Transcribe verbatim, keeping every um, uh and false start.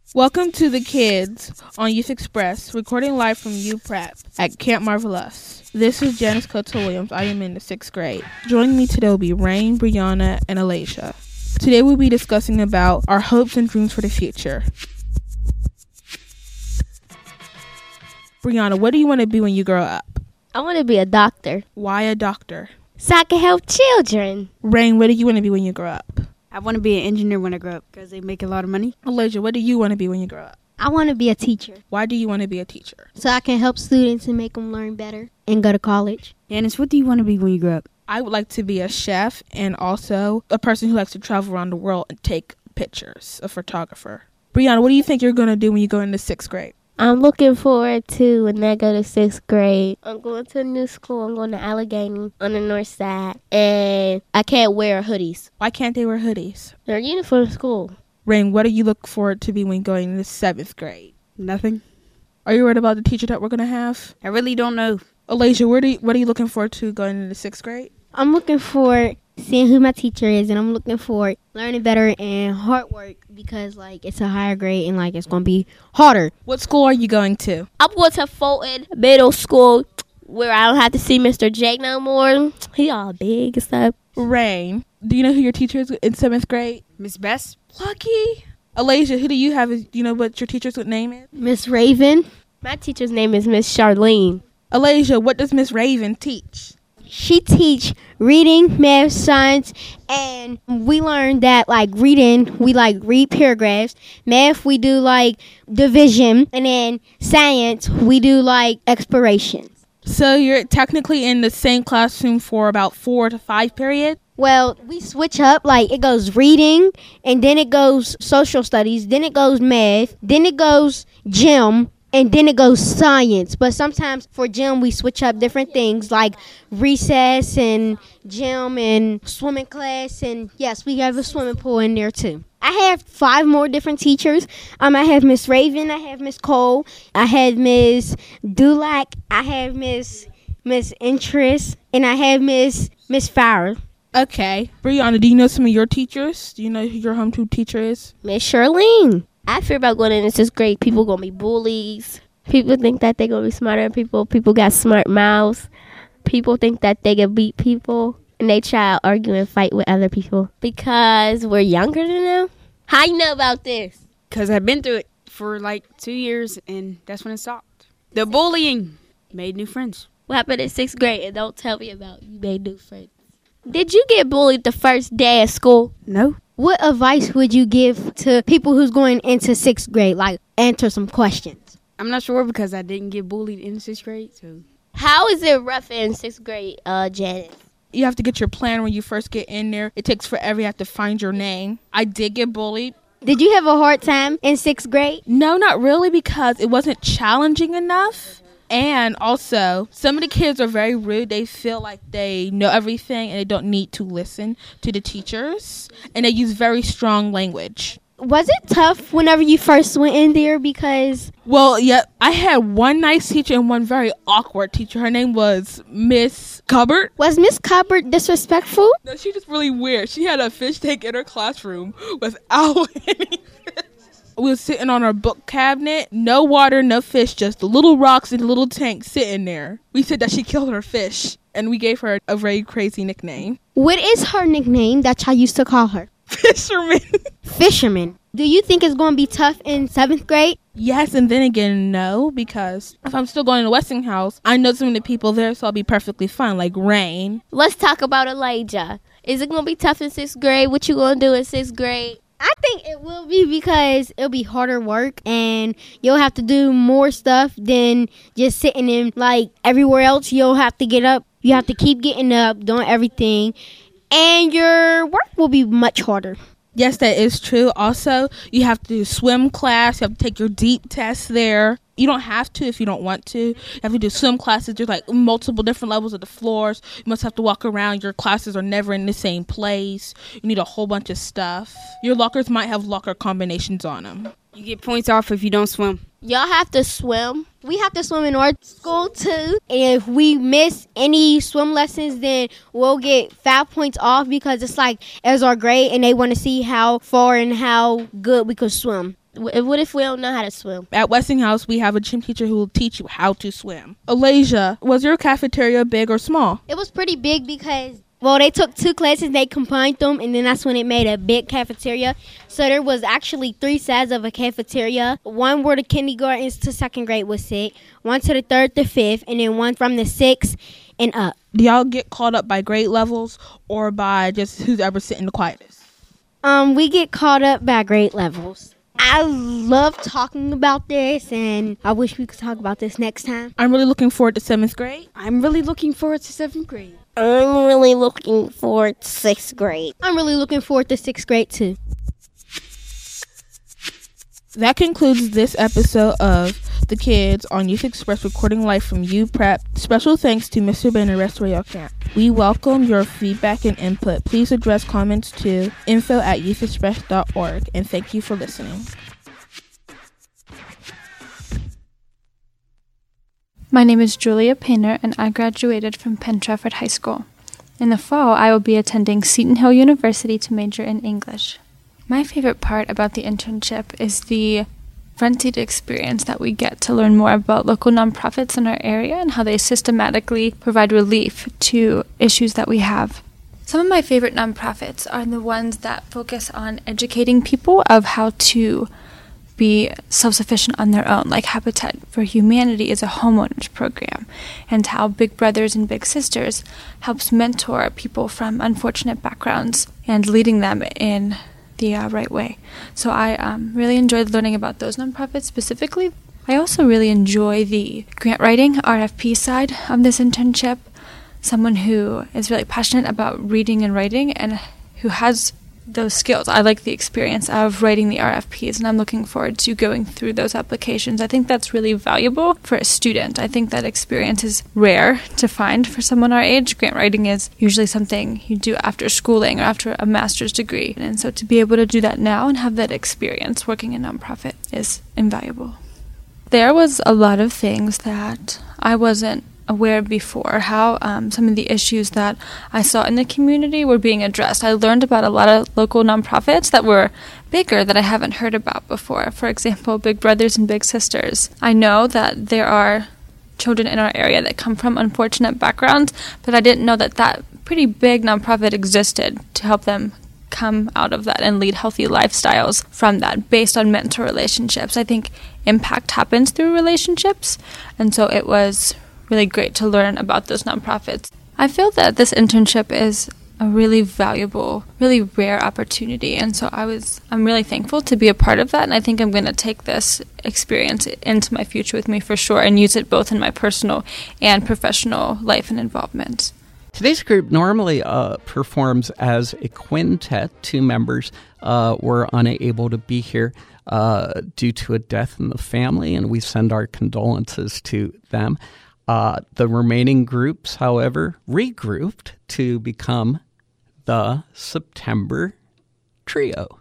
Welcome to the kids on Youth Express, recording live from U Prep at Camp Marvelous. This is Janice Coates-Williams. I am in the sixth grade. Joining me today will be Rain, Brianna, and Alasia. Today we'll be discussing about our hopes and dreams for the future. Brianna, what do you want to be when you grow up? I want to be a doctor. Why a doctor? So I can help children. Rain, what do you want to be when you grow up? I want to be an engineer when I grow up because they make a lot of money. Alasia, what do you want to be when you grow up? I want to be a teacher. Why do you want to be a teacher? So I can help students and make them learn better and go to college. Janice, what do you want to be when you grow up? I would like to be a chef and also a person who likes to travel around the world and take pictures, a photographer. Brianna, what do you think you're going to do when you go into sixth grade? I'm looking forward to when I go to sixth grade. I'm going to a new school. I'm going to Allegheny on the north side. And I can't wear hoodies. Why can't they wear hoodies? They're uniform school. Rain, what do you look forward to be when going into seventh grade? Nothing. Are you worried about the teacher that we're going to have? I really don't know. Alasia, where do you, what are you looking forward to going into sixth grade? I'm looking for seeing who my teacher is, and I'm looking for learning better and hard work because, like, it's a higher grade and, like, it's going to be harder. What school are you going to? I'm going to Fulton Middle School where I don't have to see Mister Jake no more. He all big and stuff. Rain, do you know who your teacher is in seventh grade? Miss Bess? Lucky. Alasia, who do you have? Do you know what your teacher's name is? Miss Raven. My teacher's name is Miss Charlene. Alasia, what does Miss Raven teach? She teach reading, math, science, and we learned that, like, reading, we, like, read paragraphs. Math, we do, like, division. And then science, we do, like, explorations. So you're technically in the same classroom for about four to five periods? Well, we switch up. Like, it goes reading, and then it goes social studies, then it goes math, then it goes gym, and then it goes science. But sometimes for gym, we switch up different things like recess and gym and swimming class. And yes, we have a swimming pool in there too. I have five more different teachers. Um, I have Miss Raven, I have Miss Cole, I have Miss Dulac, I have Miss Miss Interest, and I have Miss Miss Farrer. Okay. Brianna, do you know some of your teachers? Do you know who your home tutor teacher is? Miss Charlene. I fear about going into sixth grade. People going to be bullies. People think that they're going to be smarter than people. People got smart mouths. People think that they can beat people. And they try to argue and fight with other people. Because we're younger than them. How you know about this? Because I've been through it for like two years, and that's when it stopped. The bullying made new friends. What happened in sixth grade? And don't tell me about you made new friends. Did you get bullied the first day at school? No. What advice would you give to people who's going into sixth grade? Like, answer some questions. I'm not sure because I didn't get bullied in sixth grade. So, how is it rough in sixth grade, uh, Janice? You have to get your plan when you first get in there. It takes forever. You have to find your name. I did get bullied. Did you have a hard time in sixth grade? No, not really, because it wasn't challenging enough. And also, some of the kids are very rude. They feel like they know everything and they don't need to listen to the teachers. And they use very strong language. Was it tough whenever you first went in there? Because, well, yeah, I had one nice teacher and one very awkward teacher. Her name was Miss Cupboard. Was Miss Cupboard disrespectful? No, she was really weird. She had a fish tank in her classroom without any fish. We were sitting on our book cabinet. No water, no fish, just little rocks in a little tank sitting there. We said that she killed her fish, and we gave her a very crazy nickname. What is her nickname that y'all used to call her? Fisherman. Fisherman. Do you think it's going to be tough in seventh grade? Yes, and then again, no, because if I'm still going to Westinghouse, I know some of the people there, so I'll be perfectly fine, like Rain. Let's talk about Elijah. Is it going to be tough in sixth grade? What you going to do in sixth grade? I think it will be because it'll be harder work and you'll have to do more stuff than just sitting in, like, everywhere else. You'll have to get up. You have to keep getting up, doing everything, and your work will be much harder. Yes, that is true. Also, you have to do swim class. You have to take your deep test there. You don't have to if you don't want to. You have to do swim classes. There's like multiple different levels of the floors. You must have to walk around. Your classes are never in the same place. You need a whole bunch of stuff. Your lockers might have locker combinations on them. You get points off if you don't swim. Y'all have to swim. We have to swim in our school, too. And if we miss any swim lessons, then we'll get five points off because it's like as our grade, and they want to see how far and how good we could swim. Wh- What if we don't know how to swim? At Westinghouse, we have a gym teacher who will teach you how to swim. Alasia, was your cafeteria big or small? It was pretty big because, well, they took two classes, they combined them, and then that's when it made a big cafeteria. So there was actually three sides of a cafeteria. One where the kindergartens to second grade would sit, one to the third to fifth, and then one from the sixth and up. Do y'all get caught up by grade levels or by just who's ever sitting the quietest? Um, we get caught up by grade levels. I love talking about this, and I wish we could talk about this next time. I'm really looking forward to seventh grade. I'm really looking forward to seventh grade. I'm really looking forward to sixth grade. I'm really looking forward to sixth grade, too. That concludes this episode of The Kids on Youth Express, recording live from U Prep. Special thanks to Mister Ben and the rest of y'all camp. We welcome your feedback and input. Please address comments to info at youth express dot org, and thank you for listening. My name is Julia Painter, and I graduated from Penn Trafford High School. In the fall, I will be attending Seton Hill University to major in English. My favorite part about the internship is the front seat experience that we get to learn more about local nonprofits in our area and how they systematically provide relief to issues that we have. Some of my favorite nonprofits are the ones that focus on educating people of how to be self-sufficient on their own, like Habitat for Humanity is a homeowners program, and how Big Brothers and Big Sisters helps mentor people from unfortunate backgrounds and leading them in the uh, right way. So I um, really enjoyed learning about those nonprofits specifically. I also really enjoy the grant writing, R F P side of this internship. Someone who is really passionate about reading and writing and who has those skills. I like the experience of writing the R F Ps, and I'm looking forward to going through those applications. I think that's really valuable for a student. I think that experience is rare to find for someone our age. Grant writing is usually something you do after schooling or after a master's degree, and so to be able to do that now and have that experience working in a nonprofit is invaluable. There was a lot of things that I wasn't aware before, how um, some of the issues that I saw in the community were being addressed. I learned about a lot of local nonprofits that were bigger that I haven't heard about before. For example, Big Brothers and Big Sisters. I know that there are children in our area that come from unfortunate backgrounds, but I didn't know that that pretty big nonprofit existed to help them come out of that and lead healthy lifestyles from that based on mentor relationships. I think impact happens through relationships, and so it was really great to learn about those nonprofits. I feel that this internship is a really valuable, really rare opportunity, and so I was I'm really thankful to be a part of that, and I think I'm going to take this experience into my future with me for sure and use it both in my personal and professional life and involvement. Today's group normally uh, performs as a quintet. Two members uh, were unable to be here uh, due to a death in the family, and we send our condolences to them. Uh, the remaining groups, however, regrouped to become the September Trio.